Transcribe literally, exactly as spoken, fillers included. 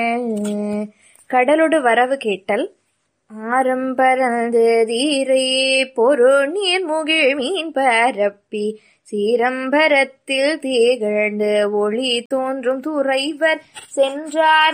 கடலொடு வரவு கேட்டல். ஆரம்பரந்து தீரை பொருநீர் முகிழ் மீன் பரப்பி சீரம்பரத்தில் திகழ்ந்து ஒளி தோன்றும் துறைவர் சென்றார்